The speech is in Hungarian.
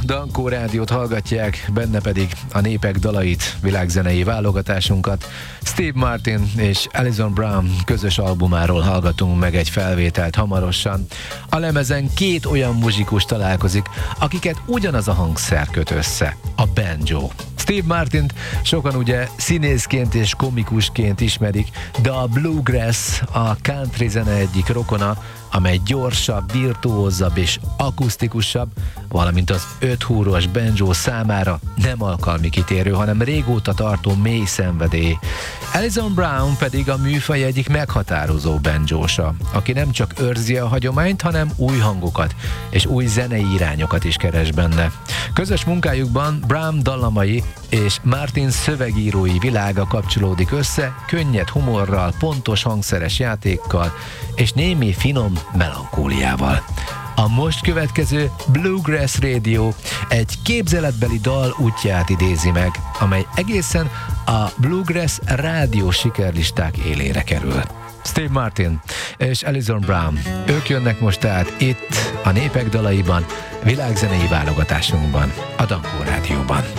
Dankó Rádiót hallgatják, benne pedig a népek dalait, világzenei válogatásunkat. Steve Martin és Alison Brown közös albumáról hallgatunk meg egy felvételt hamarosan. A lemezen két olyan muzsikus találkozik, akiket ugyanaz a hangszer köt össze, a banjo. Steve Martint sokan ugye színészként és komikusként ismerik, de a bluegrass a country zene egyik rokona, amely gyorsabb, virtuózabb és akusztikusabb, valamint az 5 húros banjo számára nem alkalmi kitérő, hanem régóta tartó mély szenvedély. Alison Brown pedig a műfaj egyik meghatározó banjósa, aki nem csak őrzi a hagyományt, hanem új hangokat és új zenei irányokat is keres benne. Közös munkájukban Brown dallamai és Martin szövegírói világa kapcsolódik össze, könnyed humorral, pontos hangszeres játékkal és némi finom melankóliával. A most következő Bluegrass Radio egy képzeletbeli dal útját idézi meg, amely egészen a Bluegrass rádió sikerlisták élére kerül. Steve Martin és Alison Brown, ők jönnek most tehát itt a népek dalaiban, világzenei válogatásunkban, a Dankó Rádióban.